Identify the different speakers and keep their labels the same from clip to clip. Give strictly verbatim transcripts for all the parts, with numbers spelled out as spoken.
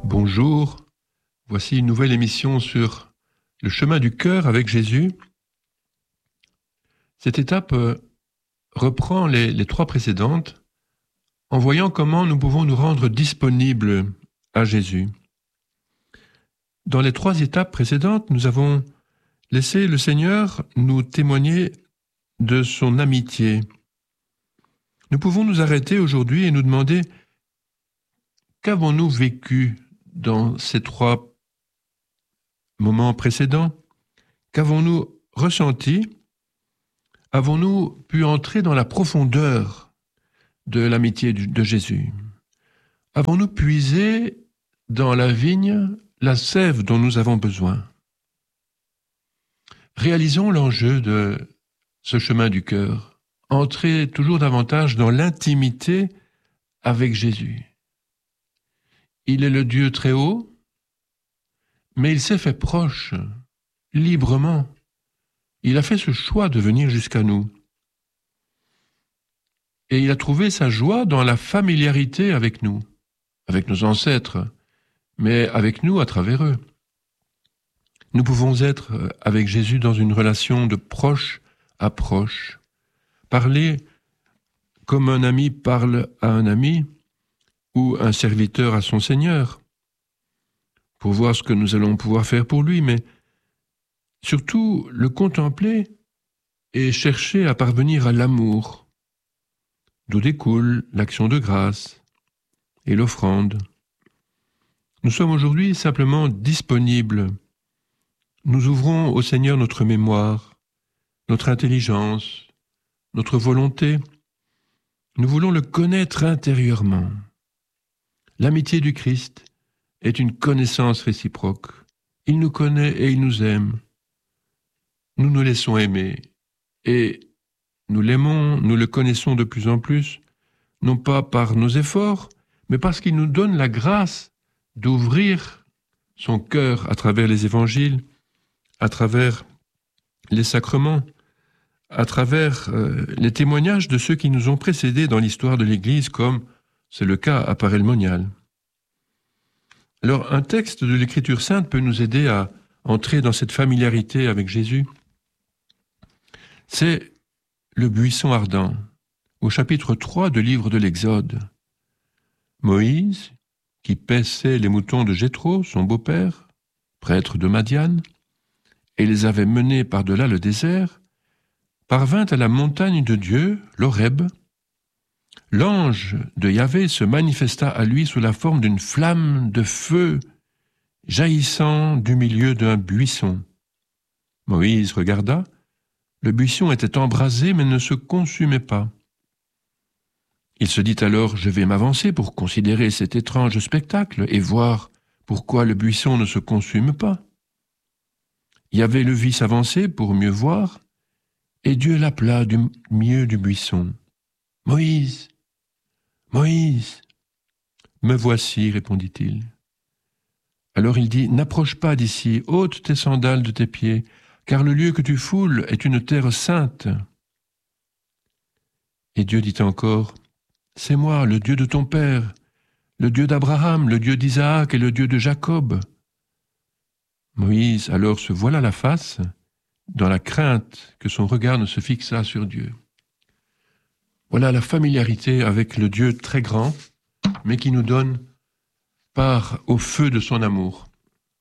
Speaker 1: Bonjour, voici une nouvelle émission sur le chemin du cœur avec Jésus. Cette étape euh, reprend les, les trois précédentes en voyant comment nous pouvons nous rendre disponibles à Jésus. Dans les trois étapes précédentes, nous avons laissé le Seigneur nous témoigner de son amitié. Nous pouvons nous arrêter aujourd'hui et nous demander qu'avons-nous vécu dans ces trois moments précédents? Qu'avons-nous ressenti? Avons-nous pu entrer dans la profondeur de l'amitié de Jésus? Avons-nous puisé dans la vigne la sève dont nous avons besoin? Réalisons l'enjeu de ce chemin du cœur. Entrer toujours davantage dans l'intimité avec Jésus. Il est le Dieu très haut, mais il s'est fait proche, librement. Il a fait ce choix de venir jusqu'à nous. Et il a trouvé sa joie dans la familiarité avec nous, avec nos ancêtres, mais avec nous à travers eux. Nous pouvons être avec Jésus dans une relation de proche à proche. Parler comme un ami parle à un ami, ou un serviteur à son Seigneur, pour voir ce que nous allons pouvoir faire pour lui, mais surtout le contempler et chercher à parvenir à l'amour, d'où découle l'action de grâce et l'offrande. Nous sommes aujourd'hui simplement disponibles. Nous ouvrons au Seigneur notre mémoire, notre intelligence, notre volonté. Nous voulons le connaître intérieurement. L'amitié du Christ est une connaissance réciproque. Il nous connaît et il nous aime. Nous nous laissons aimer et nous l'aimons, nous le connaissons de plus en plus, non pas par nos efforts, mais parce qu'il nous donne la grâce d'ouvrir son cœur à travers les évangiles, à travers les sacrements, à travers euh, les témoignages de ceux qui nous ont précédés dans l'histoire de l'Église, comme c'est le cas à Paray-le-Monial. Alors, un texte de l'Écriture sainte peut nous aider à entrer dans cette familiarité avec Jésus. C'est le buisson ardent, au chapitre trois du livre de l'Exode. Moïse, qui paissait les moutons de Jéthro, son beau-père, prêtre de Madian, et les avait menés par-delà le désert, parvint à la montagne de Dieu, l'Horeb. L'ange de Yahvé se manifesta à lui sous la forme d'une flamme de feu jaillissant du milieu d'un buisson. Moïse regarda, le buisson était embrasé mais ne se consumait pas. Il se dit alors, je vais m'avancer pour considérer cet étrange spectacle et voir pourquoi le buisson ne se consume pas. Yahvé le vit s'avancer pour mieux voir, et Dieu l'appela du milieu du buisson. « Moïse, Moïse !»« Me voici, répondit-il. Alors il dit, « N'approche pas d'ici, ôte tes sandales de tes pieds, car le lieu que tu foules est une terre sainte. » Et Dieu dit encore, « C'est moi, le Dieu de ton père, le Dieu d'Abraham, le Dieu d'Isaac et le Dieu de Jacob. » Moïse alors se voila la face, dans la crainte que son regard ne se fixât sur Dieu. Voilà la familiarité avec le Dieu très grand, mais qui nous donne part au feu de son amour.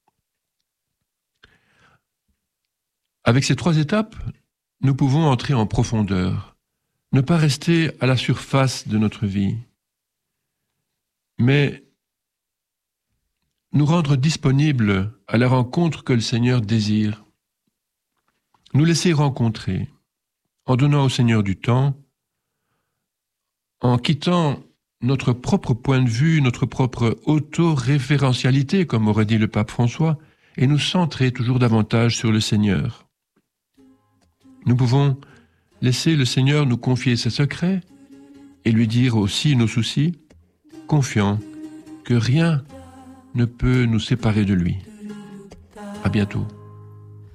Speaker 1: Avec ces trois étapes, nous pouvons entrer en profondeur, ne pas rester à la surface de notre vie, mais nous rendre disponibles à la rencontre que le Seigneur désire, nous laisser rencontrer, en donnant au Seigneur du temps, en quittant notre propre point de vue, notre propre autoréférentialité, comme aurait dit le pape François, et nous centrer toujours davantage sur le Seigneur. Nous pouvons laisser le Seigneur nous confier ses secrets et lui dire aussi nos soucis, confiants que rien ne peut nous séparer de lui. À bientôt.